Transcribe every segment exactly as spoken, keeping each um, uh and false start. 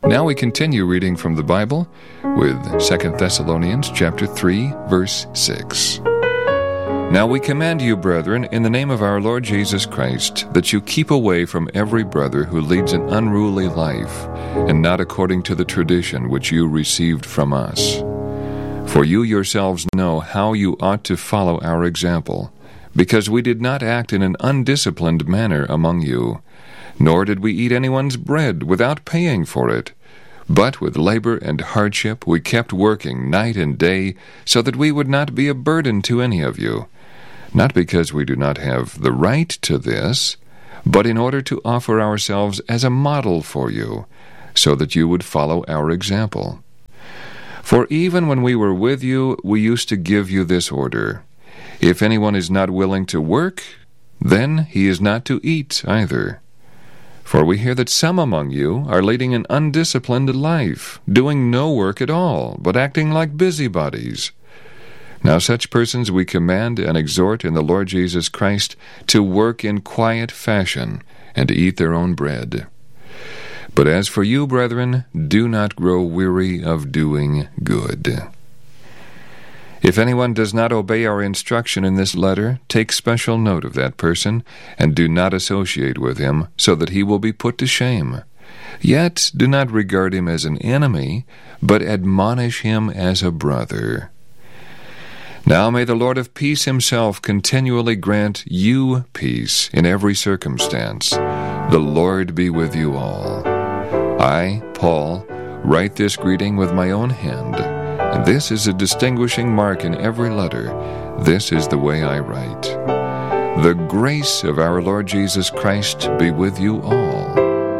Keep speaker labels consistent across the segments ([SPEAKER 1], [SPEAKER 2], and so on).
[SPEAKER 1] Now we continue reading from the Bible with Second Thessalonians chapter three, verse six. Now we command you, brethren, in the name of our Lord Jesus Christ, that you keep away from every brother who leads an unruly life, and not according to the tradition which you received from us. For you yourselves know how you ought to follow our example, because we did not act in an undisciplined manner among you, nor did we eat anyone's bread without paying for it. But with labor and hardship we kept working night and day, so that we would not be a burden to any of you, not because we do not have the right to this, but in order to offer ourselves as a model for you, so that you would follow our example. For even when we were with you, we used to give you this order: if anyone is not willing to work, then he is not to eat either. For we hear that some among you are leading an undisciplined life, doing no work at all, but acting like busybodies. Now such persons we command and exhort in the Lord Jesus Christ to work in quiet fashion, and to eat their own bread. But as for you, brethren, do not grow weary of doing good. If anyone does not obey our instruction in this letter, take special note of that person, and do not associate with him, so that he will be put to shame. Yet do not regard him as an enemy, but admonish him as a brother. Now may the Lord of peace himself continually grant you peace in every circumstance. The Lord be with you all. I, Paul, write this greeting with my own hand, and this is a distinguishing mark in every letter. This is the way I write. The grace of our Lord Jesus Christ be with you all.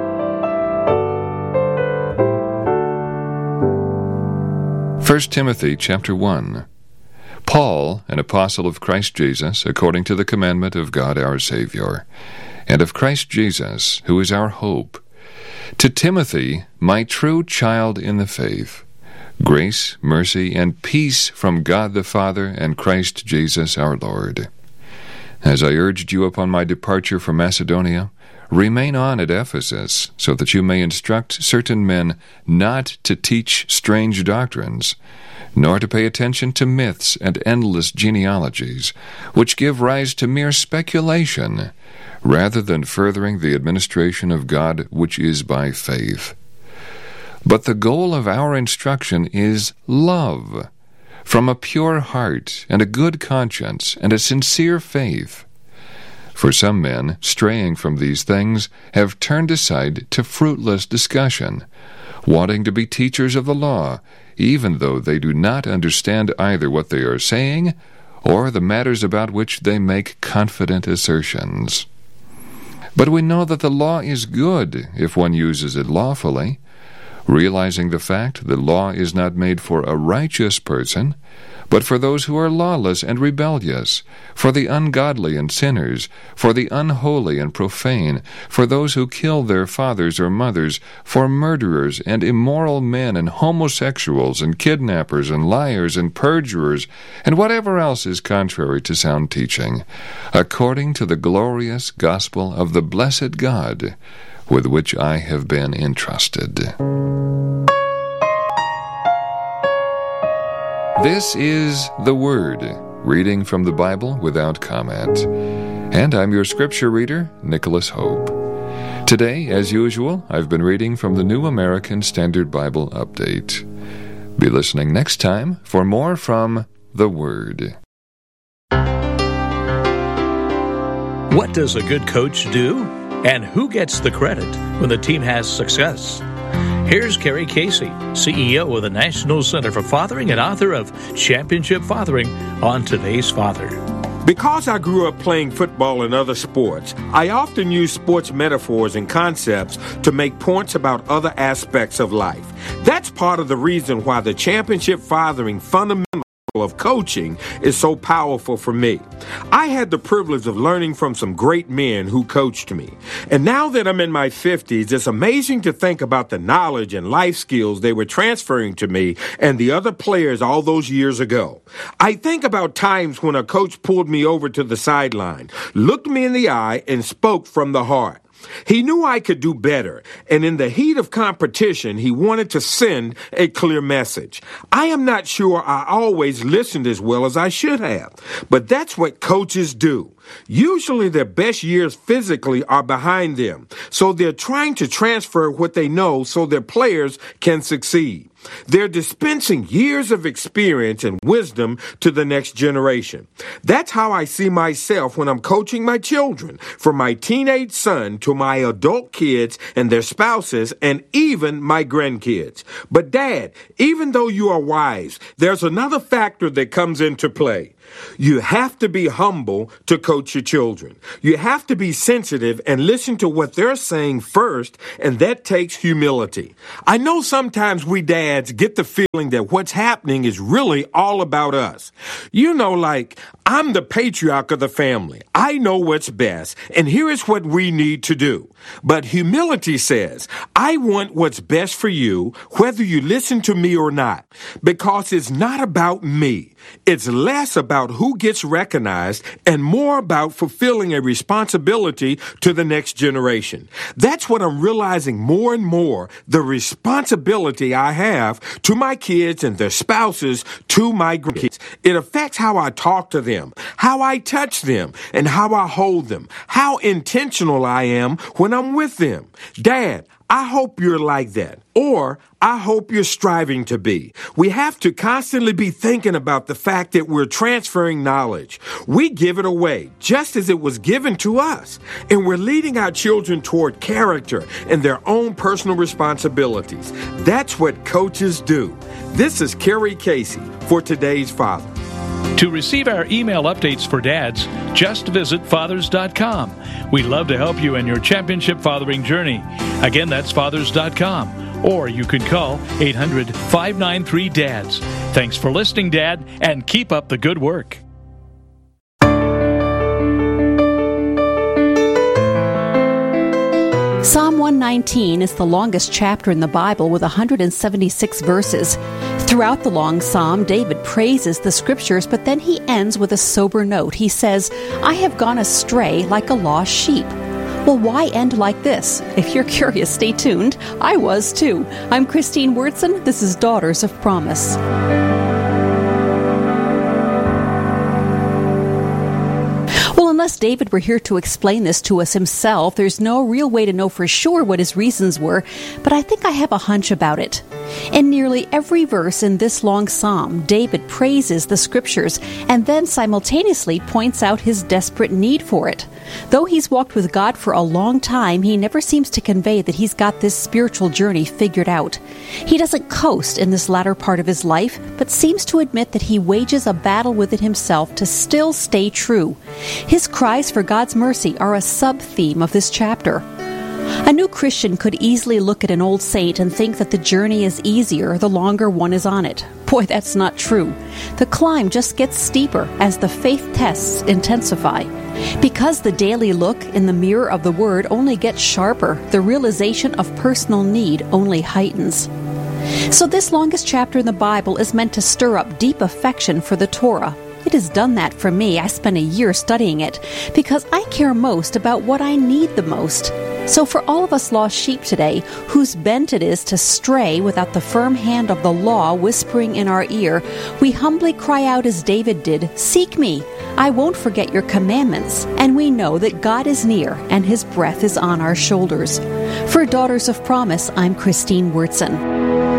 [SPEAKER 1] First Timothy chapter one. Paul, an apostle of Christ Jesus, according to the commandment of God our Savior, and of Christ Jesus, who is our hope, to Timothy, my true child in the faith, grace, mercy, and peace from God the Father and Christ Jesus our Lord. As I urged you upon my departure from Macedonia, remain on at Ephesus, so that you may instruct certain men not to teach strange doctrines, nor to pay attention to myths and endless genealogies, which give rise to mere speculation, rather than furthering the administration of God which is by faith. But the goal of our instruction is love, from a pure heart and a good conscience and a sincere faith. For some men, straying from these things, have turned aside to fruitless discussion, wanting to be teachers of the law, even though they do not understand either what they are saying or the matters about which they make confident assertions. But we know that the law is good if one uses it lawfully, realizing the fact that law is not made for a righteous person, but for those who are lawless and rebellious, for the ungodly and sinners, for the unholy and profane, for those who kill their fathers or mothers, for murderers and immoral men and homosexuals and kidnappers and liars and perjurers, and whatever else is contrary to sound teaching, according to the glorious gospel of the blessed God, with which I have been entrusted. This is the Word, reading from the Bible without comment. And I'm your scripture reader, Nicholas Hope. Today, as usual, I've been reading from the New American Standard Bible Update. Be listening next time for more from the Word.
[SPEAKER 2] What does a good coach do? And who gets the credit when the team has success? Here's Kerry Casey, C E O of the National Center for Fathering and author of Championship Fathering, on Today's Father.
[SPEAKER 3] Because I grew up playing football and other sports, I often use sports metaphors and concepts to make points about other aspects of life. That's part of the reason why the Championship Fathering fundamental of coaching is so powerful for me. I had the privilege of learning from some great men who coached me. And now that I'm in my fifties, it's amazing to think about the knowledge and life skills they were transferring to me and the other players all those years ago. I think about times when a coach pulled me over to the sideline, looked me in the eye, and spoke from the heart. He knew I could do better, and in the heat of competition, he wanted to send a clear message. I am not sure I always listened as well as I should have, but that's what coaches do. Usually their best years physically are behind them, so they're trying to transfer what they know so their players can succeed. They're dispensing years of experience and wisdom to the next generation. That's how I see myself when I'm coaching my children, from my teenage son to my adult kids and their spouses and even my grandkids. But Dad, even though you are wise, there's another factor that comes into play. You have to be humble to coach your children. You have to be sensitive and listen to what they're saying first, and that takes humility. I know sometimes we dads get the feeling that what's happening is really all about us. You know, like, I'm the patriarch of the family. I know what's best, and here is what we need to do. But humility says, I want what's best for you, whether you listen to me or not, because it's not about me. It's less about who gets recognized and more about fulfilling a responsibility to the next generation. That's what I'm realizing more and more, the responsibility I have to my kids and their spouses, to my grandkids. It affects how I talk to them, how I touch them, and how I hold them, how intentional I am when I'm with them. Dad, I hope you're like that. Or I hope you're striving to be. We have to constantly be thinking about the fact that we're transferring knowledge. We give it away just as it was given to us. And we're leading our children toward character and their own personal responsibilities. That's what coaches do. This is Kerry Casey for Today's Father.
[SPEAKER 2] To receive our email updates for dads, just visit fathers dot com. We'd love to help you in your championship fathering journey. Again, that's fathers dot com. Or you can call eight hundred, five nine three, D A D S. Thanks for listening, Dad, and keep up the good work.
[SPEAKER 4] Psalm one nineteen is the longest chapter in the Bible with one hundred seventy-six verses. Throughout the long psalm, David praises the scriptures, but then he ends with a sober note. He says, I have gone astray like a lost sheep. Well, why end like this? If you're curious, stay tuned. I was too. I'm Christine Wurtson. This is Daughters of Promise. Unless David were here to explain this to us himself, there's no real way to know for sure what his reasons were, but I think I have a hunch about it. In nearly every verse in this long psalm, David praises the scriptures and then simultaneously points out his desperate need for it. Though he's walked with God for a long time, he never seems to convey that he's got this spiritual journey figured out. He doesn't coast in this latter part of his life, but seems to admit that he wages a battle within himself to still stay true. His cries for God's mercy are a sub-theme of this chapter. A new Christian could easily look at an old saint and think that the journey is easier the longer one is on it. Boy, that's not true. The climb just gets steeper as the faith tests intensify. Because the daily look in the mirror of the Word only gets sharper, the realization of personal need only heightens. So this longest chapter in the Bible is meant to stir up deep affection for the Torah. It has done that for me. I spent a year studying it because I care most about what I need the most. So for all of us lost sheep today, whose bent it is to stray without the firm hand of the law whispering in our ear, we humbly cry out as David did, "Seek me, I won't forget your commandments." And we know that God is near and His breath is on our shoulders. For Daughters of Promise, I'm Christine Wurtson.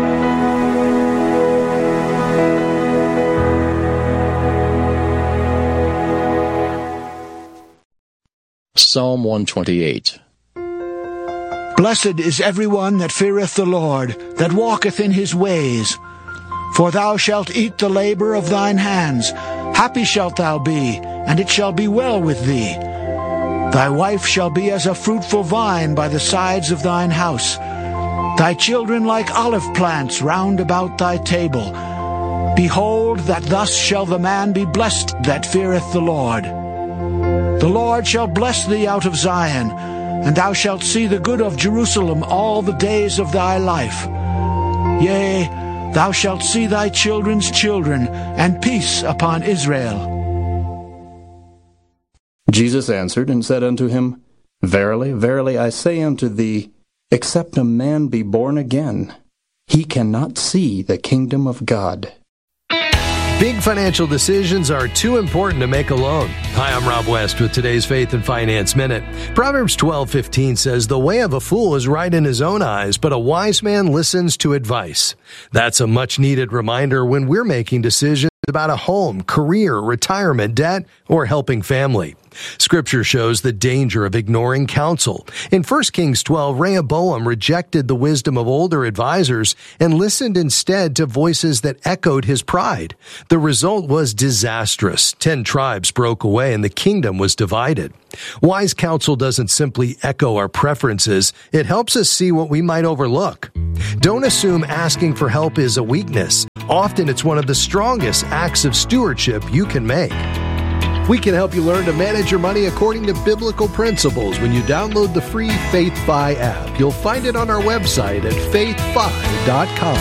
[SPEAKER 5] Psalm one twenty-eight.
[SPEAKER 6] Blessed is everyone that feareth the Lord, that walketh in his ways. For thou shalt eat the labor of thine hands. Happy shalt thou be, and it shall be well with thee. Thy wife shall be as a fruitful vine by the sides of thine house, thy children like olive plants round about thy table. Behold, that thus shall the man be blessed that feareth the Lord. The Lord shall bless thee out of Zion, and thou shalt see the good of Jerusalem all the days of thy life. Yea, thou shalt see thy children's children, and peace upon Israel.
[SPEAKER 5] Jesus answered and said unto him,
[SPEAKER 7] Verily, verily, I say unto thee, except a man be born again, he cannot see the kingdom of God.
[SPEAKER 8] Big financial decisions are too important to make alone. Hi, I'm Rob West with today's Faith and Finance Minute. Proverbs twelve fifteen says, "The way of a fool is right in his own eyes, but a wise man listens to advice." That's a much-needed reminder when we're making decisions about a home, career, retirement, debt, or helping family. Scripture shows the danger of ignoring counsel. In First Kings twelve, Rehoboam rejected the wisdom of older advisors and listened instead to voices that echoed his pride. The result was disastrous. Ten tribes broke away and the kingdom was divided. Wise counsel doesn't simply echo our preferences. It helps us see what we might overlook. Don't assume asking for help is a weakness. Often it's one of the strongest acts of stewardship you can make. We can help you learn to manage your money according to biblical principles when you download the free FaithFi app. You'll find it on our website at faith fi dot com.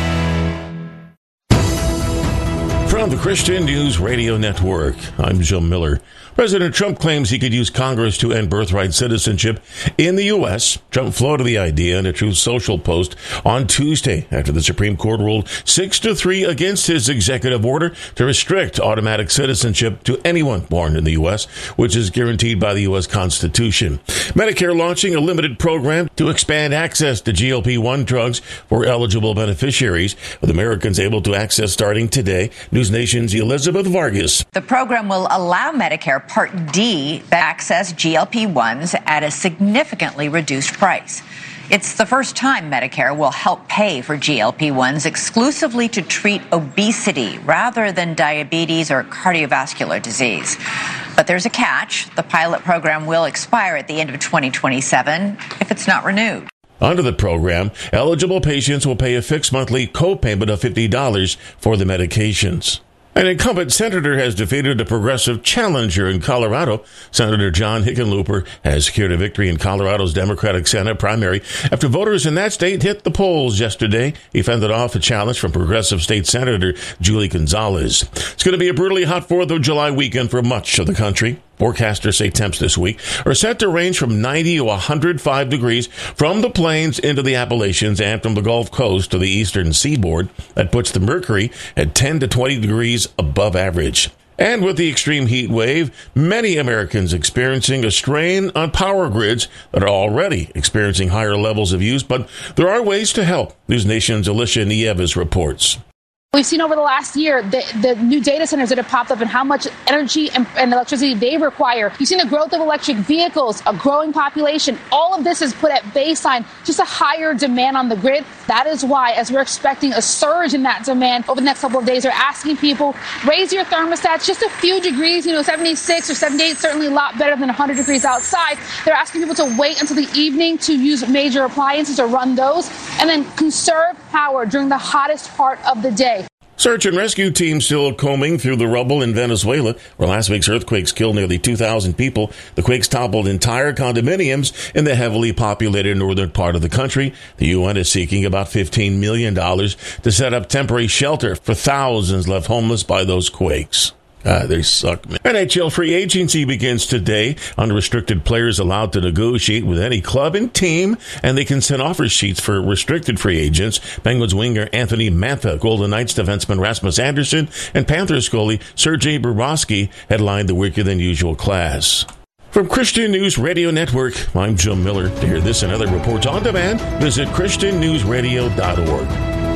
[SPEAKER 9] From the Christian News Radio Network, I'm Jim Miller. President Trump claims he could use Congress to end birthright citizenship in the U S. Trump floated the idea in a Truth Social post on Tuesday after the Supreme Court ruled six to three against his executive order to restrict automatic citizenship to anyone born in the U S, which is guaranteed by the U S Constitution. Medicare launching a limited program to expand access to G L P one drugs for eligible beneficiaries, with Americans able to access starting today. News Nation's Elizabeth Vargas.
[SPEAKER 10] The program will allow Medicare Part D to access G L P ones at a significantly reduced price. It's the first time Medicare will help pay for G L P ones exclusively to treat obesity rather than diabetes or cardiovascular disease. But there's a catch. The pilot program will expire at the end of twenty twenty-seven if it's not renewed.
[SPEAKER 9] Under the program, eligible patients will pay a fixed monthly co-payment of fifty dollars for the medications. An incumbent senator has defeated a progressive challenger in Colorado. Senator John Hickenlooper has secured a victory in Colorado's Democratic Senate primary after voters in that state hit the polls yesterday. He fended off a challenge from progressive state senator Julie Gonzalez. It's going to be a brutally hot fourth of July weekend for much of the country. Forecasters say temps this week are set to range from ninety to one hundred five degrees from the plains into the Appalachians and from the Gulf Coast to the eastern seaboard. That puts the mercury at ten to twenty degrees above average. And with the extreme heat wave, many Americans experiencing a strain on power grids that are already experiencing higher levels of use, but there are ways to help. News Nation's Alicia Nieves reports.
[SPEAKER 11] We've seen over the last year the, the new data centers that have popped up and how much energy and, and electricity they require. You've seen the growth of electric vehicles, a growing population. All of this has put at baseline just a higher demand on the grid. That is why, as we're expecting a surge in that demand over the next couple of days, they're asking people, raise your thermostats just a few degrees, you know, seventy-six or seventy-eight, certainly a lot better than one hundred degrees outside. They're asking people to wait until the evening to use major appliances or run those, and then conserve power during the hottest part of the day.
[SPEAKER 9] Search and rescue teams still combing through the rubble in Venezuela, where last week's earthquakes killed nearly two thousand people. The quakes toppled entire condominiums in the heavily populated northern part of the country. The U N is seeking about fifteen million dollars to set up temporary shelter for thousands left homeless by those quakes. Ah, they suck, man. N H L free agency begins today. Unrestricted players allowed to negotiate with any club and team, and they can send offer sheets for restricted free agents. Penguins winger Anthony Mantha, Golden Knights defenseman Rasmus Anderson, and Panthers goalie Sergei Bobrovsky headlined the weaker-than-usual class. From Christian News Radio Network, I'm Jim Miller. To hear this and other reports on demand, visit christian news radio dot org.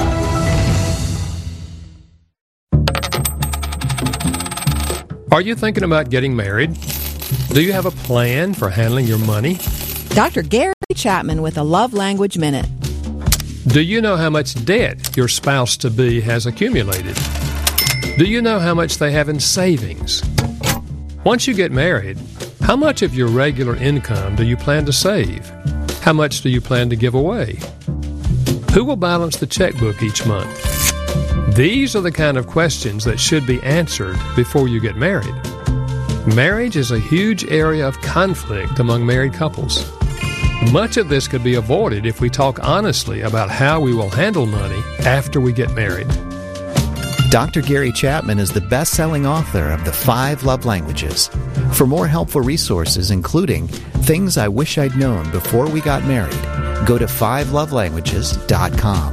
[SPEAKER 12] Are you thinking about getting married? Do you have a plan for handling your money?
[SPEAKER 13] Doctor Gary Chapman with a Love Language Minute.
[SPEAKER 12] Do you know how much debt your spouse-to-be has accumulated? Do you know how much they have in savings? Once you get married, how much of your regular income do you plan to save? How much do you plan to give away? Who will balance the checkbook each month? These are the kind of questions that should be answered before you get married. Marriage is a huge area of conflict among married couples. Much of this could be avoided if we talk honestly about how we will handle money after we get married.
[SPEAKER 14] Doctor Gary Chapman is the best-selling author of The Five Love Languages. For more helpful resources, including Things I Wish I'd Known Before We Got Married, go to five love languages dot com.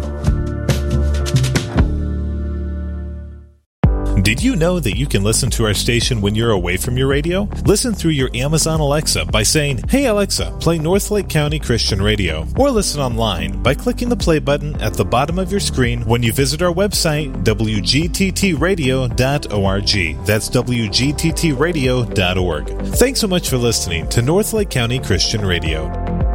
[SPEAKER 15] Did you know that you can listen to our station when you're away from your radio? Listen through your Amazon Alexa by saying, "Hey Alexa, play Northlake County Christian Radio." Or listen online by clicking the play button at the bottom of your screen when you visit our website, w g t t radio dot org. That's w g t t radio dot org. Thanks so much for listening to Northlake County Christian Radio.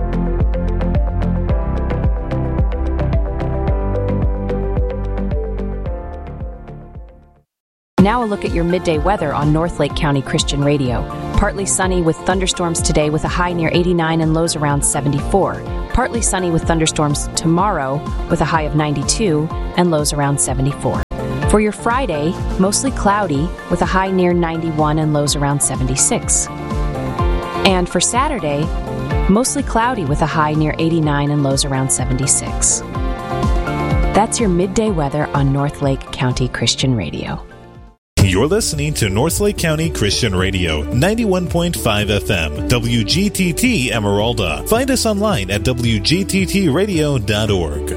[SPEAKER 16] Now a look at your midday weather on Northlake County Christian Radio. Partly sunny with thunderstorms today with a high near eighty-nine and lows around seventy-four. Partly sunny with thunderstorms tomorrow with a high of ninety-two and lows around seventy-four. For your Friday, mostly cloudy with a high near ninety-one and lows around seventy-six. And for Saturday, mostly cloudy with a high near eighty-nine and lows around seventy-six. That's your midday weather on Northlake County Christian Radio.
[SPEAKER 15] You're listening to Northlake County Christian Radio, ninety-one point five F M, W G T T Emeralda. Find us online at w g t t radio dot org.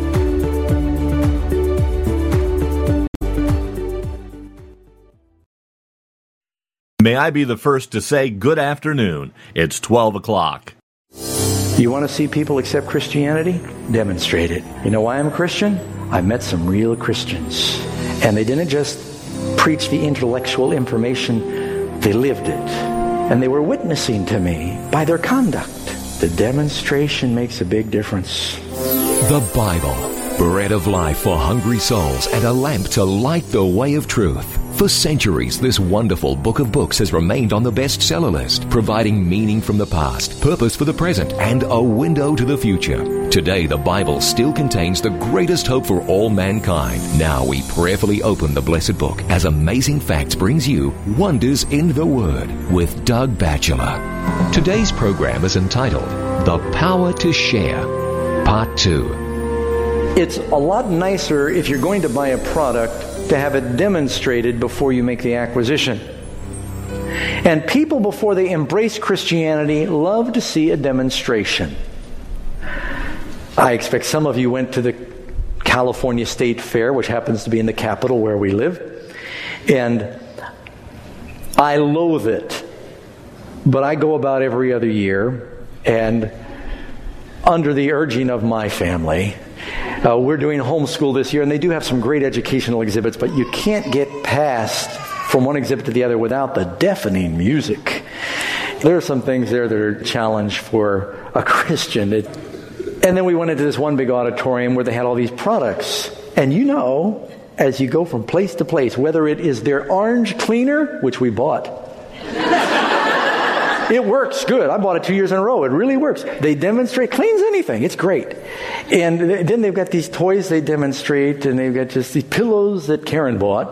[SPEAKER 17] May I be the first to say good afternoon. It's twelve o'clock.
[SPEAKER 18] You want to see people accept Christianity? Demonstrate it. You know why I'm a Christian? I met some real Christians. And they didn't just preach the intellectual information, they lived it. And they were witnessing to me by their conduct. The demonstration makes a big difference.
[SPEAKER 19] The Bible, bread of life for hungry souls and a lamp to light the way of truth. For centuries, this wonderful book of books has remained on the bestseller list, providing meaning from the past, purpose for the present, and a window to the future. Today, the Bible still contains the greatest hope for all mankind. Now we prayerfully open the blessed book as Amazing Facts brings you Wonders in the Word with Doug Batchelor. Today's program is entitled The Power to Share, Part two.
[SPEAKER 18] It's a lot nicer if you're going to buy a product to have it demonstrated before you make the acquisition. And people, before they embrace Christianity, love to see a demonstration. I expect some of you went to the California State Fair, which happens to be in the capital where we live. And I loathe it. But I go about every other year, and under the urging of my family, Uh, we're doing homeschool this year, and they do have some great educational exhibits, but you can't get past from one exhibit to the other without the deafening music. There are some things there that are a challenge for a Christian. It, and then we went into this one big auditorium where they had all these products. And you know, as you go from place to place, whether it is their orange cleaner, which we bought, it works good. I bought it two years in a row. It really works. They demonstrate, cleans anything. It's great. And then they've got these toys they demonstrate, and they've got just these pillows that Karen bought.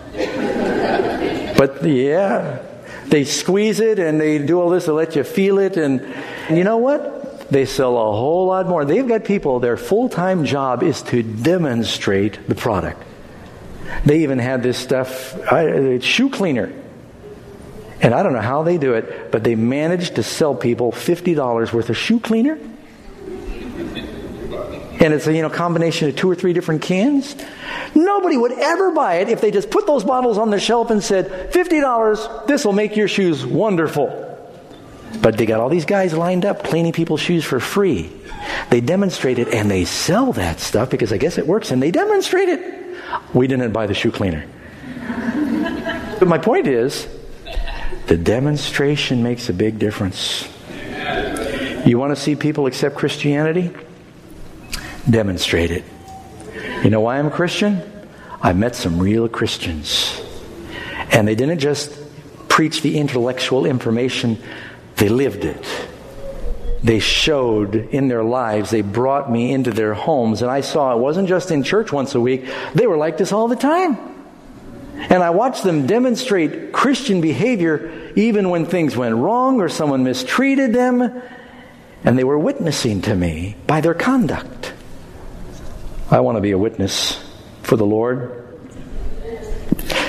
[SPEAKER 18] But yeah, they squeeze it and they do all this to let you feel it. And you know what? They sell a whole lot more. They've got people, their full-time job is to demonstrate the product. They even had this stuff, uh, shoe cleaner. And I don't know how they do it, but they managed to sell people fifty dollars worth of shoe cleaner. And it's a you know combination of two or three different cans. Nobody would ever buy it if they just put those bottles on the shelf and said, fifty dollars, this will make your shoes wonderful. But they got all these guys lined up cleaning people's shoes for free. They demonstrate it, and they sell that stuff because I guess it works, and they demonstrate it. We didn't buy the shoe cleaner. But my point is, the demonstration makes a big difference. You want to see people accept Christianity? Demonstrate it. You know why I'm a Christian? I met some real Christians. And they didn't just preach the intellectual information, they lived it. They showed in their lives, they brought me into their homes, and I saw it wasn't just in church once a week, they were like this all the time. And I watched them demonstrate Christian behavior even when things went wrong or someone mistreated them. And they were witnessing to me by their conduct. I want to be a witness for the Lord.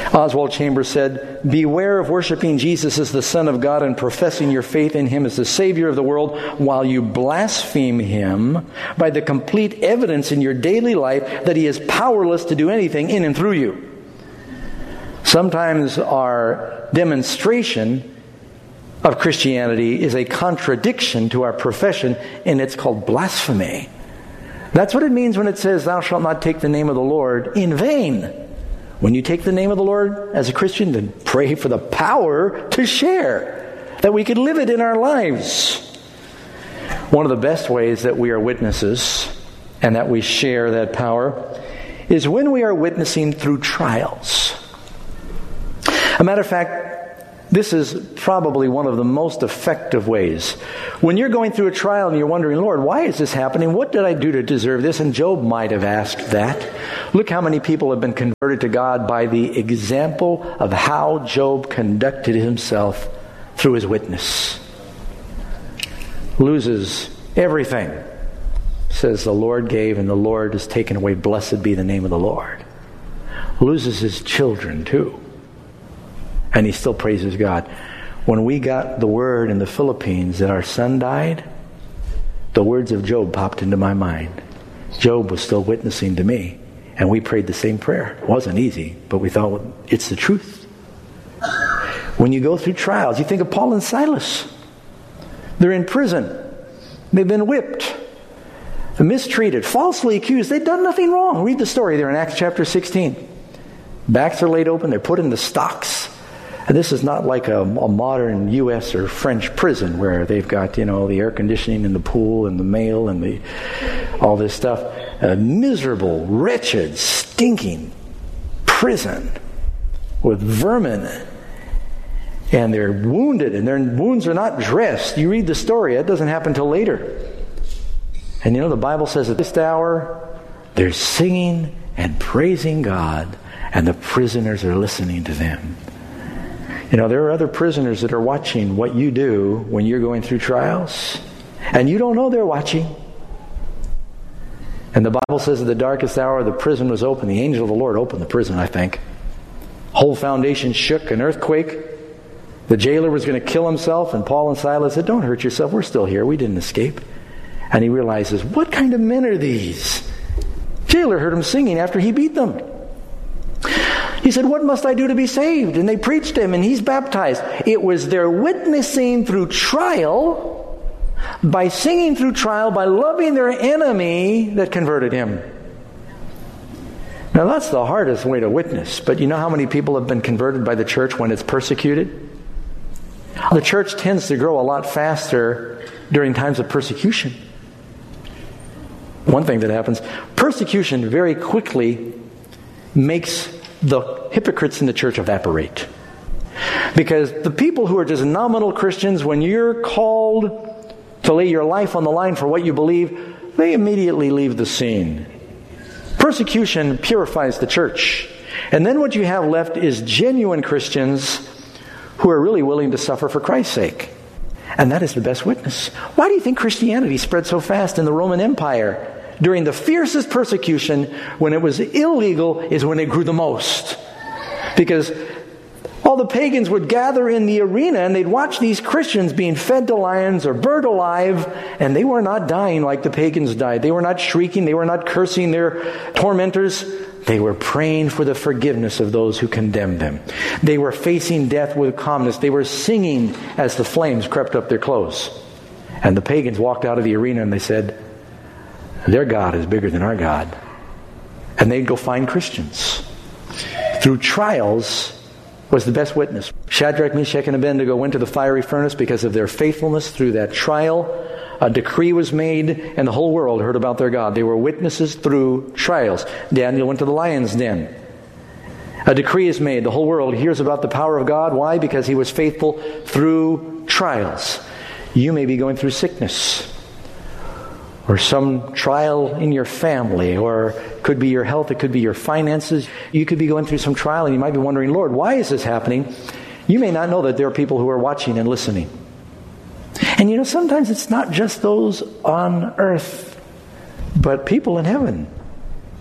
[SPEAKER 18] Oswald Chambers said, beware of worshiping Jesus as the Son of God and professing your faith in Him as the Savior of the world while you blaspheme Him by the complete evidence in your daily life that He is powerless to do anything in and through you. Sometimes our demonstration of Christianity is a contradiction to our profession, and it's called blasphemy. That's what it means when it says, thou shalt not take the name of the Lord in vain. When you take the name of the Lord as a Christian, then pray for the power to share, that we can live it in our lives. One of the best ways that we are witnesses and that we share that power is when we are witnessing through trials. A matter of fact, this is probably one of the most effective ways. When you're going through a trial and you're wondering, Lord, why is this happening? What did I do to deserve this? And Job might have asked that. Look how many people have been converted to God by the example of how Job conducted himself through his witness. Loses everything. Says the Lord gave and the Lord has taken away. Blessed be the name of the Lord. Loses his children too. And he still praises God. When we got the word in the Philippines that our son died, the words of Job popped into my mind. Job was still witnessing to me. And we prayed the same prayer. It wasn't easy, but we thought, well, it's the truth. When you go through trials, you think of Paul and Silas. They're in prison. They've been whipped, mistreated, falsely accused. They've done nothing wrong. Read the story there in Acts chapter sixteen. Backs are laid open. They're put in the stocks. And this is not like a, a modern U S or French prison where they've got, you know, the air conditioning and the pool and the mail and the all this stuff. A miserable, wretched, stinking prison with vermin. And they're wounded, and their wounds are not dressed. You read the story. That doesn't happen till later. And you know, the Bible says at this hour, they're singing and praising God, and the prisoners are listening to them. You know, there are other prisoners that are watching what you do when you're going through trials, and you don't know they're watching. And the Bible says at the darkest hour the prison was open. The angel of the Lord opened the prison, I think. Whole foundation shook, an earthquake. The jailer was going to kill himself, and Paul and Silas said, don't hurt yourself, we're still here, we didn't escape. And he realizes, what kind of men are these? Jailer heard him singing after he beat them. He said, what must I do to be saved? And they preached him, and he's baptized. It was their witnessing through trial, by singing through trial, by loving their enemy, that converted him. Now that's the hardest way to witness. But you know how many people have been converted by the church when it's persecuted? The church tends to grow a lot faster during times of persecution. One thing that happens, persecution very quickly makes the hypocrites in the church evaporate. Because the people who are just nominal Christians, when you're called to lay your life on the line for what you believe, they immediately leave the scene. Persecution purifies the church. And then what you have left is genuine Christians who are really willing to suffer for Christ's sake. And that is the best witness. Why do you think Christianity spread so fast in the Roman Empire? During the fiercest persecution, when it was illegal, is when it grew the most. Because all the pagans would gather in the arena and they'd watch these Christians being fed to lions or burned alive, and they were not dying like the pagans died. They were not shrieking. They were not cursing their tormentors. They were praying for the forgiveness of those who condemned them. They were facing death with calmness. They were singing as the flames crept up their clothes. And the pagans walked out of the arena and they said, their God is bigger than our God. And they'd go find Christians. Through trials was the best witness. Shadrach, Meshach, and Abednego went to the fiery furnace because of their faithfulness through that trial. A decree was made, and the whole world heard about their God. They were witnesses through trials. Daniel went to the lion's den. A decree is made. The whole world hears about the power of God. Why? Because he was faithful through trials. You may be going through sickness, or some trial in your family, or it could be your health, it could be your finances. You could be going through some trial and you might be wondering, Lord, why is this happening? You may not know that there are people who are watching and listening. And you know, sometimes it's not just those on earth, but people in heaven.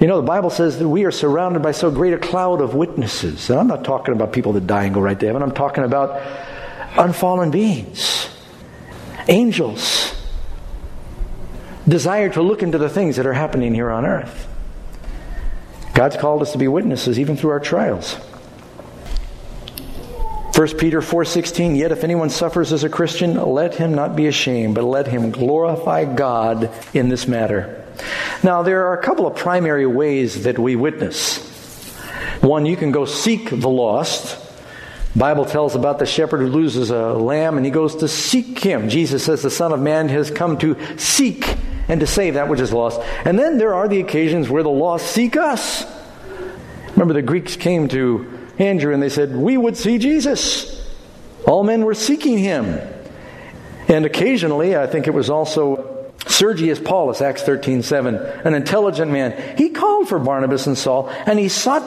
[SPEAKER 18] You know, the Bible says that we are surrounded by so great a cloud of witnesses. And I'm not talking about people that die and go right to heaven. I'm talking about unfallen beings, angels, desire to look into the things that are happening here on earth. God's called us to be witnesses even through our trials. First Peter four sixteen, yet if anyone suffers as a Christian, let him not be ashamed, but let him glorify God in this matter. Now, there are a couple of primary ways that we witness. One, you can go seek the lost. The Bible tells about the shepherd who loses a lamb and he goes to seek him. Jesus says the Son of Man has come to seek and to save that which is lost. And then there are the occasions where the lost seek us. Remember, the Greeks came to Andrew and they said, we would see Jesus. All men were seeking him. And occasionally, I think it was also Sergius Paulus, Acts thirteen seven, an intelligent man. He called for Barnabas and Saul, and he sought